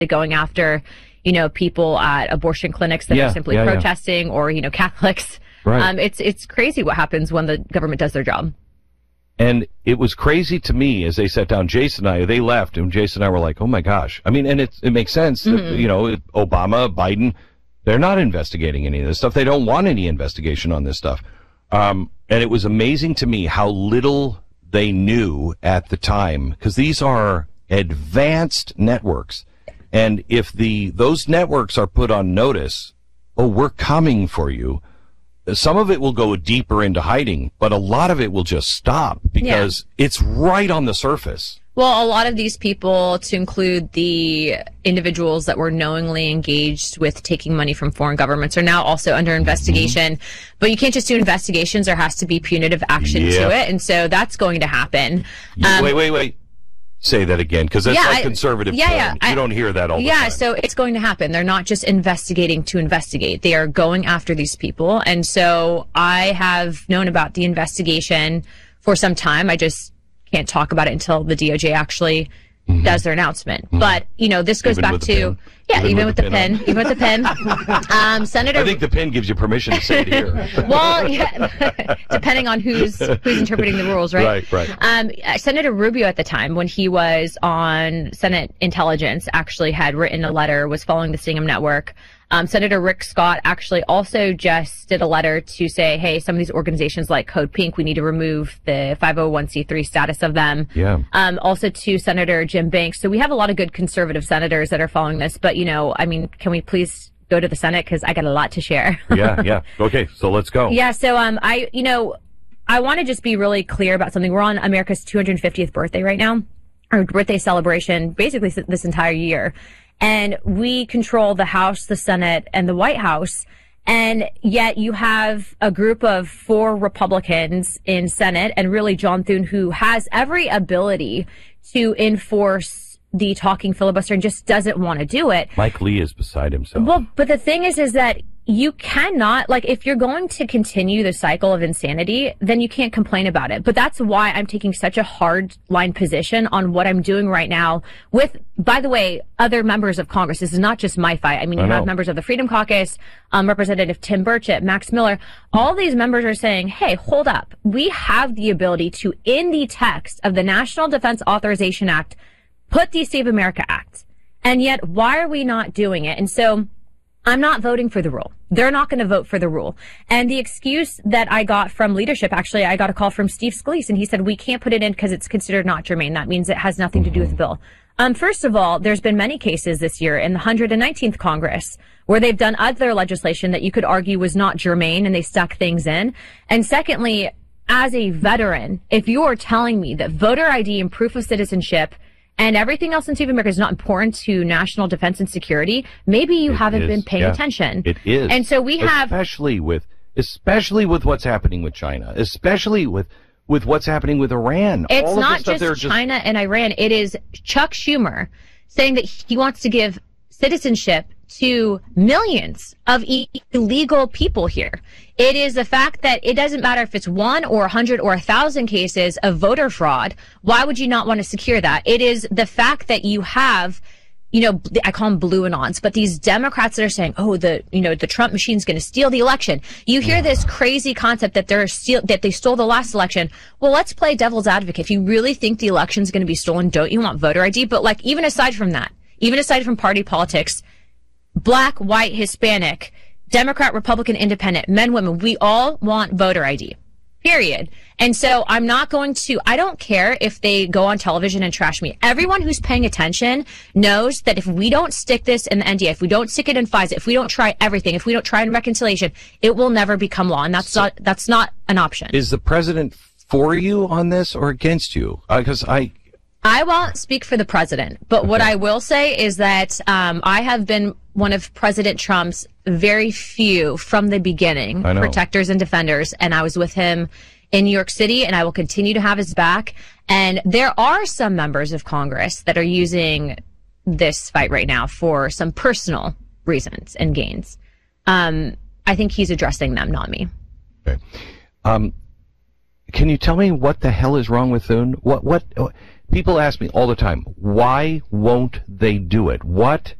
going after, people at abortion clinics that are simply protesting or, Catholics. Right. It's crazy what happens when the government does their job. And it was crazy to me as they sat down. Jason and I, they left, and Jason and I were like, oh my gosh. I mean, and it makes sense. That, Obama, Biden, they're not investigating any of this stuff. They don't want any investigation on this stuff. And it was amazing to me how little they knew at the time, because these are advanced networks. And if those networks are put on notice, oh, we're coming for you, some of it will go deeper into hiding, but a lot of it will just stop because it's right on the surface. Well, a lot of these people, to include the individuals that were knowingly engaged with taking money from foreign governments, are now also under investigation. But you can't just do investigations. There has to be punitive action to it. And so that's going to happen. Wait. Say that again, because that's like conservative term. You don't hear that all the time. Yeah, so it's going to happen. They're not just investigating to investigate. They are going after these people. And so I have known about the investigation for some time. I just can't talk about it until the DOJ actually does their announcement. But, this goes back to... Even with the pen. Senator... I think the pen gives you permission to say it here. Well, depending on who's interpreting the rules, right? Right. Senator Rubio at the time, when he was on Senate Intelligence, actually had written a letter, was following the Singham Network. Senator Rick Scott actually also just did a letter to say, hey, some of these organizations like Code Pink, we need to remove the 501c3 status of them. Yeah. Also to Senator Jim Banks. So we have a lot of good conservative senators that are following this. But, can we please go to the Senate? Because I got a lot to share. Yeah. Okay, so let's go. Yeah, so I want to just be really clear about something. We're on America's 250th birthday right now, or birthday celebration, basically this entire year. And we control the House, the Senate, and the White House. And yet you have a group of 4 Republicans in Senate, and really John Thune, who has every ability to enforce the talking filibuster and just doesn't want to do it. Mike Lee is beside himself. Well, but the thing is that you cannot, if you're going to continue the cycle of insanity, then you can't complain about it. But that's why I'm taking such a hard line position on what I'm doing right now with, by the way, other members of Congress. This is not just my fight. I mean, you have members of the Freedom Caucus, Representative Tim Burchett, Max Miller. All these members are saying, hey, hold up. We have the ability to, in the text of the National Defense Authorization Act, put the Save America Act. And yet, why are we not doing it? And so I'm not voting for the rule. They're not going to vote for the rule. And the excuse that I got from leadership, actually, I got a call from Steve Scalise, and he said, we can't put it in because it's considered not germane. That means it has nothing to do with the bill. First of all, there's been many cases this year in the 119th Congress where they've done other legislation that you could argue was not germane, and they stuck things in. And secondly, as a veteran, if you're telling me that voter ID and proof of citizenship and everything else in Save America is not important to national defense and security, maybe you haven't been paying attention. It is. And so we have... Especially with what's happening with China, especially with what's happening with Iran. It's not just China and Iran. It is Chuck Schumer saying that he wants to give citizenship to millions of illegal people here. It is the fact that it doesn't matter if it's 1 or 100 or 1,000 cases of voter fraud. Why would you not want to secure that? It is the fact that you have, I call them blue anons, but these Democrats that are saying, oh, the Trump machine's going to steal the election. You hear this crazy concept that that they stole the last election. Well, let's play devil's advocate. If you really think the election's going to be stolen, don't you want voter ID? But even aside from that, even aside from party politics, Black, white, Hispanic, Democrat, Republican, Independent, men, women, we all want voter ID. Period. And so I don't care if they go on television and trash me. Everyone who's paying attention knows that if we don't stick this in the NDA, if we don't stick it in FISA, if we don't try everything, if we don't try in reconciliation, it will never become law. And that's not an option. Is the president for you on this or against you? Because I won't speak for the president, but what I will say is that I have been one of President Trump's very few from the beginning protectors and defenders, and I was with him in New York City, and I will continue to have his back. And there are some members of Congress that are using this fight right now for some personal reasons and gains. I think he's addressing them, not me. Okay. Can you tell me what the hell is wrong with Thune? People ask me all the time, why won't they do it? What